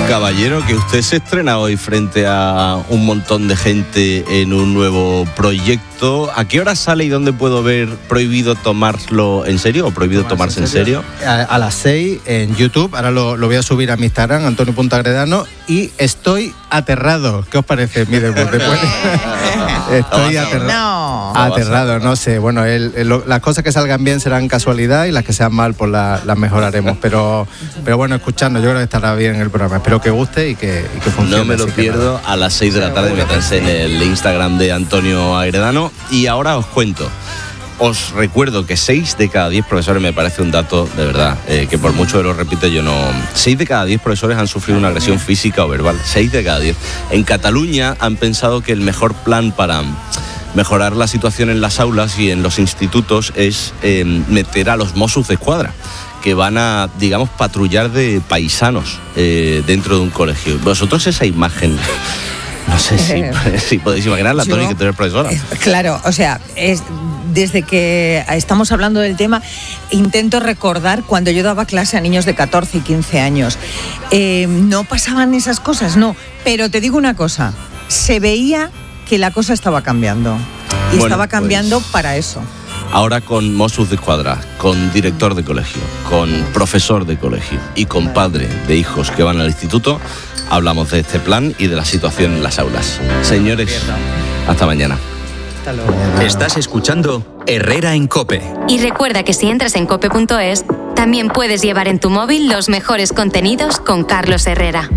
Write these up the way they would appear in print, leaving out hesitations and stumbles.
Caballero, que usted se estrena hoy frente a un montón de gente en un nuevo proyecto. ¿A qué hora sale y dónde puedo ver Prohibido tomarlo en serio o Prohibido tomarse en serio? A las 6 en YouTube. Ahora lo voy a subir a mi Instagram, Antonio Puntagredano, y estoy aterrado. ¿Qué os parece mi debut? Estoy aterrado, no sé. Bueno, las cosas que salgan bien serán casualidad y las que sean mal pues las mejoraremos. Pero bueno, escuchando, yo creo que estará bien el programa. Espero que guste y que funcione. No me lo pierdo. A las 6 de la tarde métanse en el Instagram de Antonio Agredano. Y ahora os cuento. Os recuerdo que 6 de cada 10 profesores, me parece un dato de verdad, que por mucho que lo repite yo no... 6 de cada 10 profesores han sufrido una agresión física o verbal. 6 de cada 10. En Cataluña han pensado que el mejor plan para mejorar la situación en las aulas y en los institutos es meter a los Mossos d'Esquadra, que van a, digamos, patrullar de paisanos dentro de un colegio. Vosotros esa imagen... No sé si podéis imaginarla, Toni, que tú eres profesora. Claro, o sea, desde que estamos hablando del tema, intento recordar cuando yo daba clase a niños de 14 y 15 años. No pasaban esas cosas, no. Pero te digo una cosa, se veía que la cosa estaba cambiando. Y estaba cambiando para eso. Ahora con Mossos d'Esquadra, con director de colegio, con profesor de colegio y con padre de hijos que van al instituto, hablamos de este plan y de la situación en las aulas. Señores, hasta mañana. Hasta luego. Estás escuchando Herrera en COPE. Y recuerda que si entras en cope.es, también puedes llevar en tu móvil los mejores contenidos con Carlos Herrera.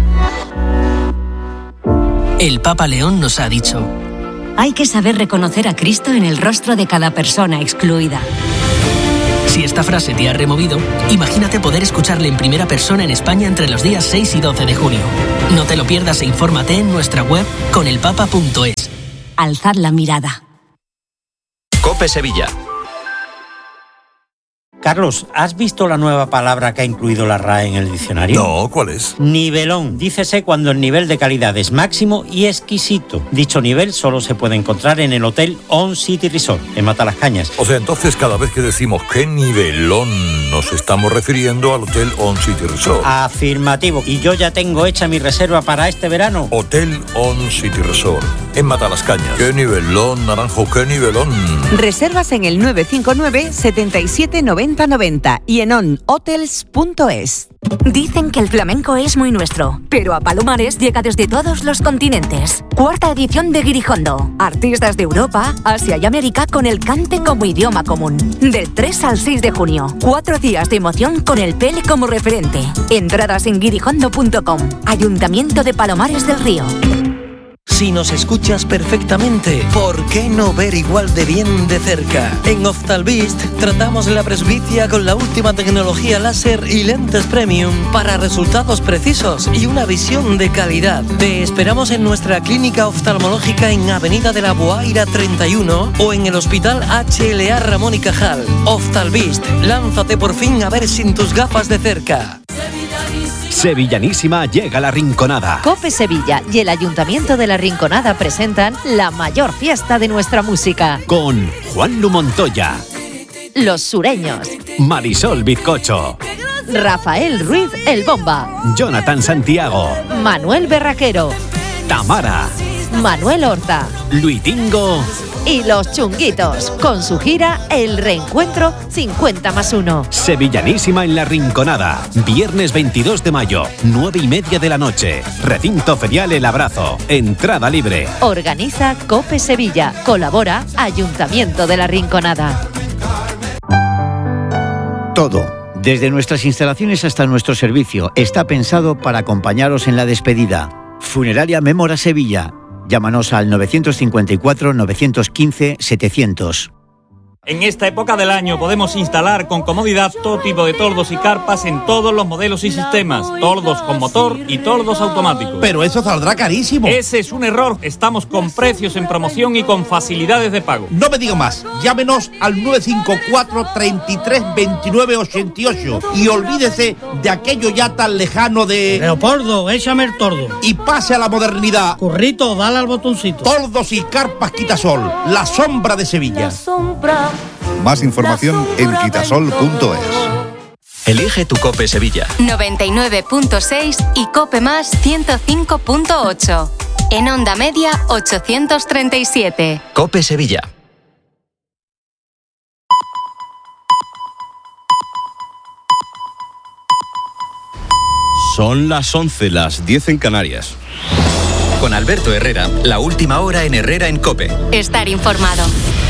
El Papa León nos ha dicho: hay que saber reconocer a Cristo en el rostro de cada persona excluida. Si esta frase te ha removido, imagínate poder escucharle en primera persona en España entre los días 6 y 12 de junio. No te lo pierdas e infórmate en nuestra web conelpapa.es. Alzad la mirada. COPE Sevilla. Carlos, ¿has visto la nueva palabra que ha incluido la RAE en el diccionario? No, ¿cuál es? Nivelón. Dícese cuando el nivel de calidad es máximo y exquisito. Dicho nivel solo se puede encontrar en el Hotel On City Resort, en Matalascañas. O sea, entonces cada vez que decimos qué nivelón, nos estamos refiriendo al Hotel On City Resort. Afirmativo. Y yo ya tengo hecha mi reserva para este verano. Hotel On City Resort, en Matalascañas. Qué nivelón, Naranjo, qué nivelón. Reservas en el 959 77 90 90 y en onhotels.es. Dicen que el flamenco es muy nuestro, pero a Palomares llega desde todos los continentes. 4ª edición de Guirijondo. Artistas de Europa, Asia y América con el cante como idioma común. Del 3 al 6 de junio. 4 días de emoción con el Pele como referente. Entradas en guirijondo.com. Ayuntamiento de Palomares del Río. Si nos escuchas perfectamente, ¿por qué no ver igual de bien de cerca? En Oftalvist tratamos la presbicia con la última tecnología láser y lentes premium para resultados precisos y una visión de calidad. Te esperamos en nuestra clínica oftalmológica en Avenida de la Boaira 31 o en el Hospital HLA Ramón y Cajal. Oftalvist, lánzate por fin a ver sin tus gafas de cerca. Sevillanísima llega La Rinconada. COPE Sevilla y el Ayuntamiento de La Rinconada presentan la mayor fiesta de nuestra música. Con Juan Lu Montoya, Los Sureños, Marisol Bizcocho, Rafael Ruiz El Bomba, Jonathan Santiago, Manuel Berraquero, Tamara, Manuel Horta, Luitingo y Los Chunguitos, con su gira El Reencuentro 50+1. Sevillanísima en La Rinconada. Viernes 22 de mayo, 9:30 de la noche. Recinto ferial El Abrazo. Entrada libre. Organiza COPE Sevilla. Colabora Ayuntamiento de La Rinconada. Todo, desde nuestras instalaciones hasta nuestro servicio, está pensado para acompañaros en la despedida. Funeraria Mémora Sevilla. Llámanos al 954-915-700. En esta época del año podemos instalar con comodidad todo tipo de toldos y carpas en todos los modelos y sistemas. Toldos con motor y toldos automáticos. Pero eso saldrá carísimo. Ese es un error. Estamos con precios en promoción y con facilidades de pago. No me digo más. Llámenos al 954 33 29 88 y olvídese de aquello ya tan lejano de... Leopoldo, échame el tordo. Y pase a la modernidad. Currito, dale al botoncito. Toldos y carpas Quitasol, la sombra de Sevilla. Más información en quitasol.es. Elige tu COPE Sevilla. 99.6 y COPE Más 105.8. En onda media 837. COPE Sevilla. Son las 11, las 10 en Canarias. Con Alberto Herrera, la última hora en Herrera en COPE. Estar informado.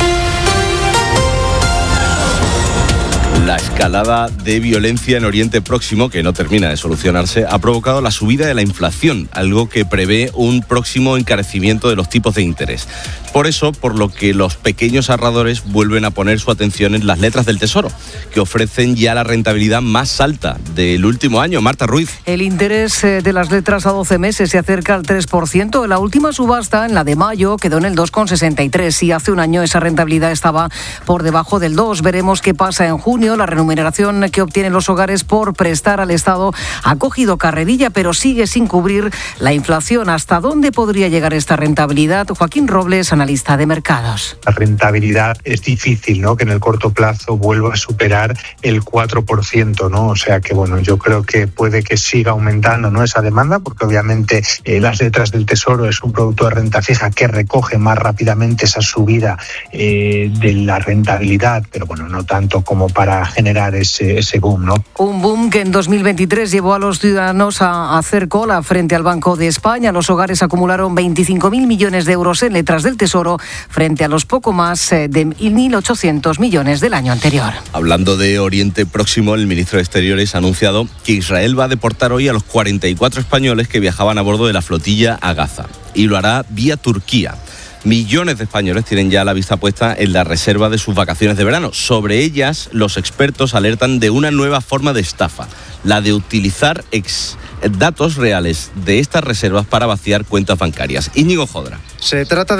La escalada de violencia en Oriente Próximo, que no termina de solucionarse, ha provocado la subida de la inflación, algo que prevé un próximo encarecimiento de los tipos de interés. Por eso, por lo que los pequeños ahorradores vuelven a poner su atención en las letras del Tesoro, que ofrecen ya la rentabilidad más alta del último año. Marta Ruiz. El interés de las letras a 12 meses se acerca al 3%. La última subasta, en la de mayo, quedó en el 2,63%. Y hace un año esa rentabilidad estaba por debajo del 2%. Veremos qué pasa en junio. La remuneración que obtienen los hogares por prestar al Estado ha cogido carrerilla, pero sigue sin cubrir la inflación. ¿Hasta dónde podría llegar esta rentabilidad? Joaquín Robles, analista de mercados. La rentabilidad es difícil, ¿no?, que en el corto plazo vuelva a superar el 4%, ¿no? O sea que, bueno, yo creo que puede que siga aumentando, ¿no?, esa demanda, porque obviamente las letras del Tesoro es un producto de renta fija que recoge más rápidamente esa subida de la rentabilidad, pero bueno, no tanto como para generar ese boom, ¿no? Un boom que en 2023 llevó a los ciudadanos a hacer cola frente al Banco de España. Los hogares acumularon 25.000 millones de euros en letras del Tesoro frente a los poco más de 1.800 millones del año anterior. Hablando de Oriente Próximo, el ministro de Exteriores ha anunciado que Israel va a deportar hoy a los 44 españoles que viajaban a bordo de la flotilla a Gaza, y lo hará vía Turquía. Millones de españoles tienen ya la vista puesta en la reserva de sus vacaciones de verano. Sobre ellas, los expertos alertan de una nueva forma de estafa, la de utilizar datos reales de estas reservas para vaciar cuentas bancarias. Íñigo Jodra. Se trata de